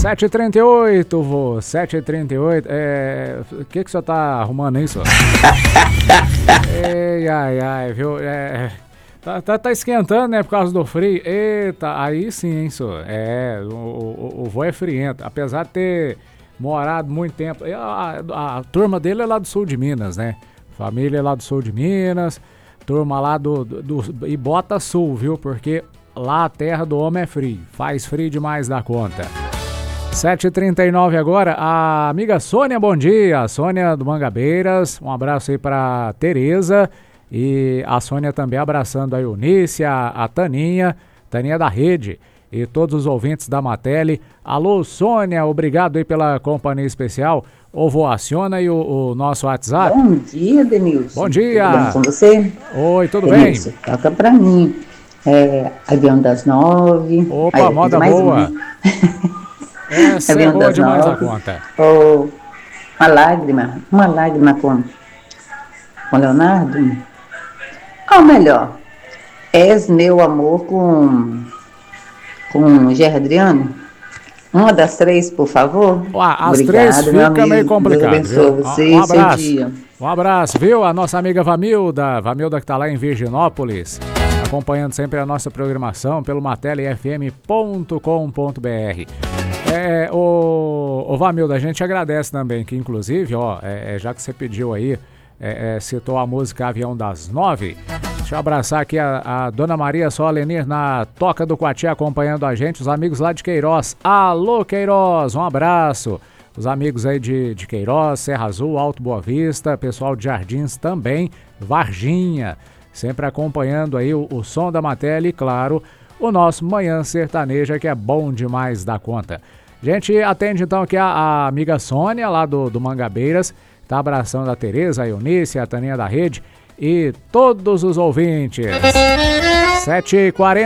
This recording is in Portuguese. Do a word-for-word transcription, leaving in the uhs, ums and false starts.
sete e trinta e oito, vô, sete e trinta e oito, é... O que que o senhor tá arrumando aí, senhor? Ei, ai, ai, viu? É... Tá, tá, tá esquentando, né, por causa do frio. Eita, aí sim, hein, senhor? É, o, o, o vô é friento, apesar de ter morado muito tempo. A, a, a turma dele é lá do sul de Minas, né? Família é lá do sul de Minas, turma lá do, do, do... E bota sul, viu? Porque lá a terra do homem é frio, faz frio demais da conta. sete e trinta e nove agora, a amiga Sônia, bom dia, Sônia do Mangabeiras, um abraço aí pra Tereza, e a Sônia também abraçando a Eunice, a, a Taninha, Taninha da Rede, e todos os ouvintes da Matele. Alô Sônia, obrigado aí pela companhia especial, ovo aciona aí o, o nosso WhatsApp. Bom dia, Denilson. Bom dia. Tudo bem com você? Oi, tudo Denilson, bem? Toca pra mim, é, Avião das Nove. Opa, aí, moda mais boa. Um. Essa é boa demais a conta. Oh, uma lágrima, uma lágrima com, com Leonardo. Ou melhor, És Meu Amor com, com Gerry Adriano. Uma das três, por favor. Ué, as Obrigado, três fica amigo. meio complicado. Deus abençoe Viu? você Um, um e seu abraço. dia. Um abraço, viu? A nossa amiga Vamilda, Vamilda que tá lá em Virginópolis, acompanhando sempre a nossa programação pelo matele f m ponto com ponto b r. É, o, o Vamilda, a gente agradece também, que inclusive, ó, é, já que você pediu aí, é, é, citou a música Avião das Nove, deixa eu abraçar aqui a, a Dona Maria Solenir na Toca do Coati acompanhando a gente, os amigos lá de Queiroz. Alô, Queiroz, um abraço. Os amigos aí de, de Queiroz, Serra Azul, Alto Boa Vista, pessoal de Jardins também, Varginha, sempre acompanhando aí o, o som da Matele e, claro, o nosso Manhã Sertaneja, que é bom demais da conta. Gente, atende então aqui a, a amiga Sônia, lá do, do Mangabeiras, tá abraçando a Tereza, a Eunice, a Taninha da Rede e todos os ouvintes. sete e quarenta